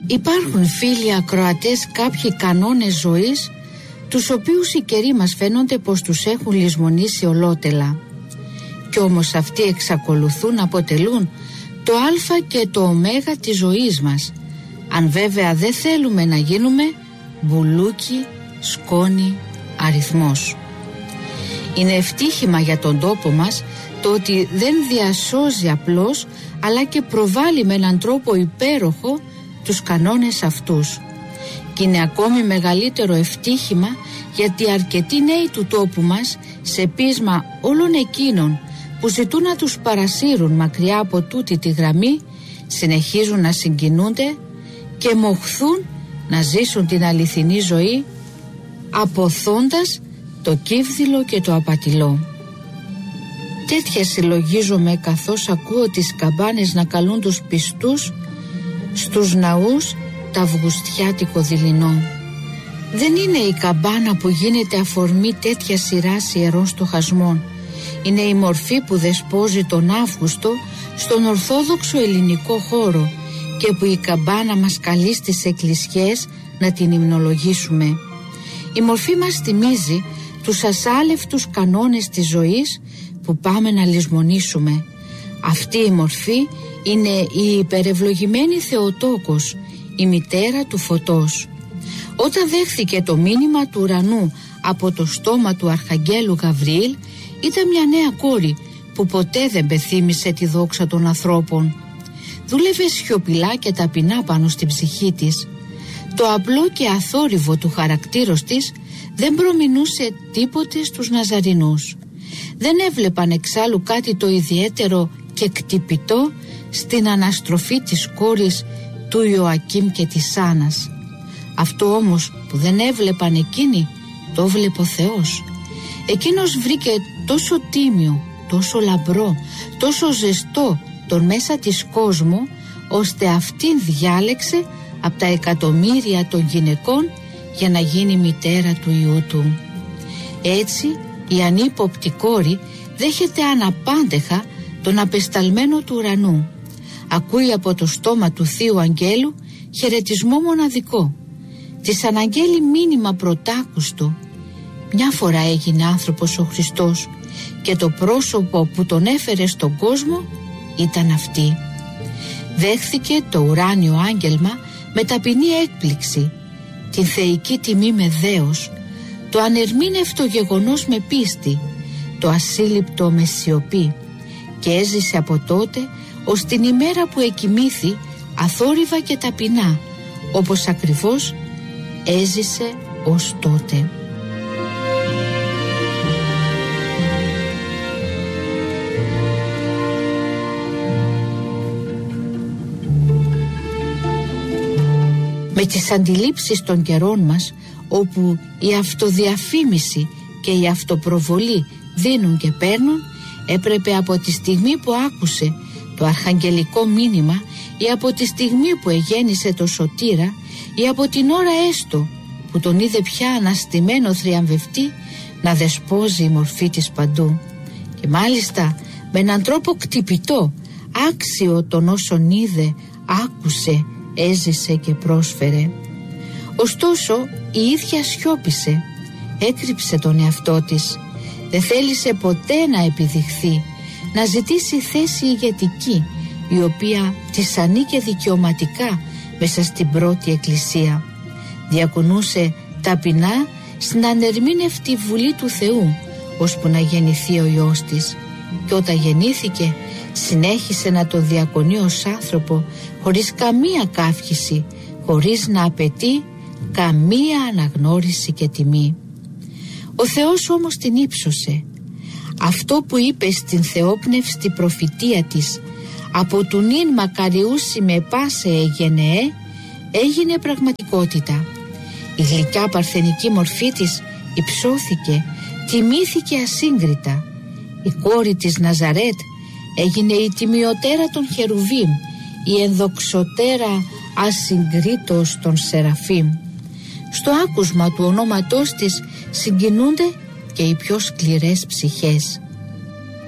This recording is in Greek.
Υπάρχουν, φίλοι ακροατές, κάποιοι κανόνες ζωής, τους οποίους οι καιροί μας φαίνονται πως τους έχουν λησμονήσει ολότελα. Κι όμως αυτοί εξακολουθούν να αποτελούν το α και το ω της ζωής μας, αν βέβαια δεν θέλουμε να γίνουμε μπουλούκι, σκόνη, αριθμός. Είναι ευτύχημα για τον τόπο μας το ότι δεν διασώζει απλώς, αλλά και προβάλλει με έναν τρόπο υπέροχο τους κανόνες αυτούς. Και είναι ακόμη μεγαλύτερο ευτύχημα γιατί αρκετοί νέοι του τόπου μας, σε πείσμα όλων εκείνων που ζητούν να τους παρασύρουν μακριά από τούτη τη γραμμή, συνεχίζουν να συγκινούνται και μοχθούν να ζήσουν την αληθινή ζωή, αποθώντας το κύβδηλο και το απατηλό. Τέτοια συλλογίζομαι καθώς ακούω τις καμπάνες να καλούν τους πιστούς στους ναούς τα αυγουστιάτικο δειλινό. Δεν είναι η καμπάνα που γίνεται αφορμή τέτοια σειράς ιερών στοχασμών. Είναι η μορφή που δεσπόζει τον Αύγουστο στον ορθόδοξο ελληνικό χώρο και που η καμπάνα μας καλεί στις εκκλησιές να την υμνολογήσουμε. Η μορφή μας θυμίζει τους ασάλευτους κανόνες της ζωής που πάμε να λησμονήσουμε. Αυτή η μορφή είναι η υπερευλογημένη Θεοτόκος, η μητέρα του φωτός. Όταν δέχθηκε το μήνυμα του ουρανού από το στόμα του Αρχαγγέλου Γαβριήλ, ήταν μια νέα κόρη που ποτέ δεν πεθύμησε τη δόξα των ανθρώπων. Δούλευε σιωπηλά και ταπεινά πάνω στην ψυχή της. Το απλό και αθόρυβο του χαρακτήρος της δεν προμηνούσε τίποτε στους Ναζαρινούς. Δεν έβλεπαν εξάλλου κάτι το ιδιαίτερο και κτυπητό στην αναστροφή της κόρης του Ιωακήμ και της Άννας. Αυτό όμως που δεν έβλεπαν εκείνοι, το έβλεπε ο Θεός. Εκείνος βρήκε τόσο τίμιο, τόσο λαμπρό, τόσο ζεστό τον μέσα της κόσμου, ώστε αυτήν διάλεξε από τα εκατομμύρια των γυναικών για να γίνει μητέρα του Υιού του. Έτσι η ανύποπτη κόρη δέχεται αναπάντεχα τον απεσταλμένο του ουρανού. Ακούει από το στόμα του Θείου Αγγέλου χαιρετισμό μοναδικό. Της αναγγέλει μήνυμα πρωτάκουστο. Μια φορά έγινε άνθρωπος ο Χριστός και το πρόσωπο που τον έφερε στον κόσμο ήταν αυτή. Δέχθηκε το ουράνιο άγγελμα με ταπεινή έκπληξη, την θεϊκή τιμή με δέος, το ανερμήνευτο γεγονός με πίστη, το ασύλληπτο με σιωπή, και έζησε από τότε ως την ημέρα που εκοιμήθη αθόρυβα και ταπεινά, όπως ακριβώς έζησε ως τότε. Με τις αντιλήψεις των καιρών μας, όπου η αυτοδιαφήμιση και η αυτοπροβολή δίνουν και παίρνουν, έπρεπε από τη στιγμή που άκουσε το αρχαγγελικό μήνυμα ή από τη στιγμή που εγέννησε το σωτήρα ή από την ώρα έστω που τον είδε πια αναστημένο θριαμβευτή, να δεσπόζει η μορφή της παντού, και μάλιστα με έναν τρόπο κτυπητό, άξιο των όσων είδε, άκουσε, έζησε και πρόσφερε. Ωστόσο η ίδια σιώπησε, έκρυψε τον εαυτό της, δεν θέλησε ποτέ να επιδειχθεί, να ζητήσει θέση ηγετική, η οποία της ανήκε δικαιωματικά μέσα στην πρώτη εκκλησία. Διακονούσε ταπεινά στην ανερμήνευτη βουλή του Θεού, ώσπου να γεννηθεί ο Υιός της, και όταν γεννήθηκε συνέχισε να το διακονεί ως άνθρωπο, χωρίς καμία καύχηση, χωρίς να απαιτεί καμία αναγνώριση και τιμή. Ο Θεός όμως την ύψωσε. Αυτό που είπε στην θεόπνευστη προφητεία της, από του νυν μακαριούσι με πάσε εγενεέ, έγινε πραγματικότητα. Η γλυκιά παρθενική μορφή της υψώθηκε, τιμήθηκε ασύγκριτα. Η κόρη της Ναζαρέτ έγινε η τιμιωτέρα των Χερουβίμ, η ενδοξωτέρα ασυγκρίτως των Σεραφείμ. Στο άκουσμα του ονόματός της συγκινούνται και οι πιο σκληρές ψυχές.